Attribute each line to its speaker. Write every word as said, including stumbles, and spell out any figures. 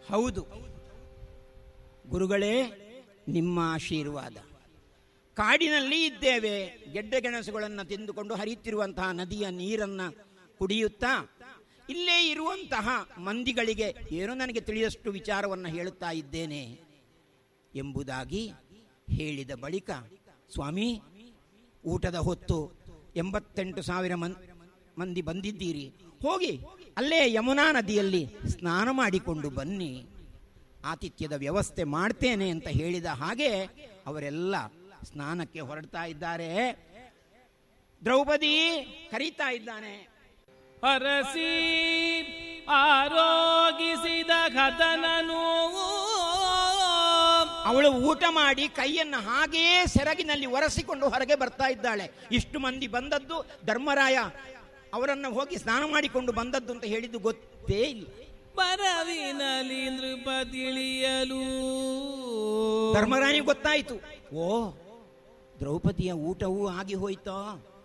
Speaker 1: ಹೌದು ಗುರುಗಳೇ, ನಿಮ್ಮ ಆಶೀರ್ವಾದ. ಕಾಡಿನಲ್ಲಿ ಇದ್ದೇವೆ, ಗೆಡ್ಡೆ ಗೆಣಸುಗಳನ್ನು ತಿಂದುಕೊಂಡು ಹರಿಯುತ್ತಿರುವಂತಹ ನದಿಯ ನೀರನ್ನು ಕುಡಿಯುತ್ತಾ ಇಲ್ಲೇ ಇರುವಂತಹ ಮಂದಿಗಳಿಗೆ ಏನೋ ನನಗೆ ತಿಳಿದಷ್ಟು ವಿಚಾರವನ್ನು ಹೇಳುತ್ತಾ ಇದ್ದೇನೆ ಎಂಬುದಾಗಿ ಹೇಳಿದ ಬಳಿಕ, ಸ್ವಾಮಿ, ಊಟದ ಹೊತ್ತು ಎಂಬತ್ತೆಂಟು ಸಾವಿರ ಮಂದಿ ಬಂದಿದ್ದೀರಿ, ಹೋಗಿ ಅಲ್ಲೇ ಯಮುನಾ ನದಿಯಲ್ಲಿ ಸ್ನಾನ ಮಾಡಿಕೊಂಡು ಬನ್ನಿ, ಆತಿಥ್ಯದ ವ್ಯವಸ್ಥೆ ಮಾಡ್ತೇನೆ ಅಂತ ಹೇಳಿದ ಹಾಗೆ ಅವರೆಲ್ಲ ಸ್ನಾನಕ್ಕೆ ಹೊರಡ್ತಾ ಇದ್ದಾರೆ. ದ್ರೌಪದಿ ಕರೀತಾ ಇದ್ದಾನೆ.
Speaker 2: ಹರಸಿ ಆರೋಗಿಸಿದ ಕಥನನು.
Speaker 1: ಅವಳು ಊಟ ಮಾಡಿ ಕೈಯನ್ನು ಹಾಗೆಯೇ ಸೆರಗಿನಲ್ಲಿ ಒರೆಸಿಕೊಂಡು ಹೊರಗೆ ಬರ್ತಾ ಇದ್ದಾಳೆ. ಇಷ್ಟು ಮಂದಿ ಬಂದದ್ದು, ಧರ್ಮರಾಯ ಅವರನ್ನು ಹೋಗಿ ಸ್ನಾನ ಮಾಡಿಕೊಂಡು ಬಂದದ್ದು ಅಂತ ಹೇಳಿದ್ದು ಗೊತ್ತೇ ಇಲ್ಲ.
Speaker 2: ಬರವಿನಲಿ ನೃಪತಿಳಿಯಲು
Speaker 1: ಧರ್ಮರಾಯ ಗೊತ್ತಾಯಿತು. ಓ, ದ್ರೌಪದಿಯ ಊಟವೂ ಆಗಿ ಹೋಯ್ತಾ?